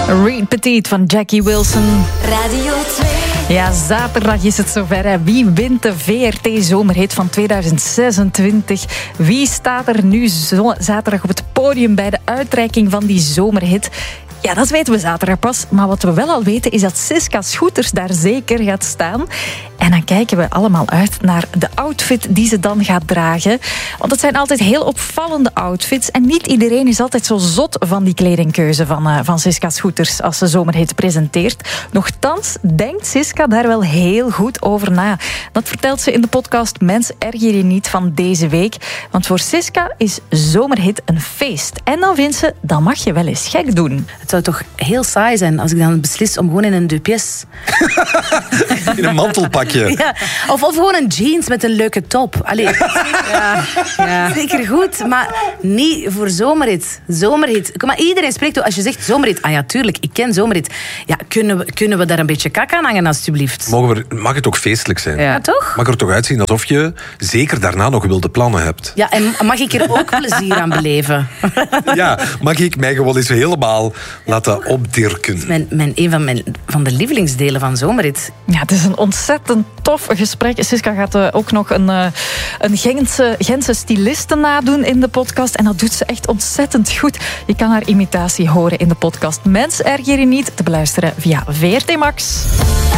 Reed Petit van Jackie Wilson. Radio 2. Ja, zaterdag is het zover. Hè. Wie wint de VRT-zomerhit van 2026? Wie staat er nu zaterdag op het podium bij de uitreiking van die zomerhit? Ja, dat weten we zaterdag pas. Maar wat we wel al weten is dat Siska Scooters daar zeker gaat staan. En dan kijken we allemaal uit naar de outfit die ze dan gaat dragen. Want het zijn altijd heel opvallende outfits. En niet iedereen is altijd zo zot van die kledingkeuze van Siska Scooters als ze zomerhit presenteert. Nochtans denkt Siska daar wel heel goed over na. Dat vertelt ze in de podcast Mens, erger je niet van deze week. Want voor Siska is zomerhit een feest. En dan vindt ze, dan mag je wel eens gek doen. Het zou toch heel saai zijn als ik dan beslis om gewoon in een deux pièces... In een mantelpakje. Ja, of gewoon een jeans met een leuke top. Allee, ja. Zeker goed, maar niet voor zomerhit. Zomerhit. Kom maar, iedereen spreekt, als je zegt zomerhit, ah ja, tuurlijk, ik ken zomerhit. Ja, kunnen we daar een beetje kak aan hangen, alstublieft? Mag het ook feestelijk zijn? Ja, toch? Mag er toch uitzien alsof je zeker daarna nog wilde plannen hebt? Ja, en mag ik er ook plezier aan beleven? Ja, mag ik mij gewoon eens helemaal laten opdirken? Een van de lievelingsdelen van zomerrit. Ja, het is een ontzettend tof gesprek. Siska gaat ook nog een Gentse styliste nadoen in de podcast. En dat doet ze echt ontzettend goed. Je kan haar imitatie horen in de podcast Mens, erger je niet, te beluisteren via VRT Max.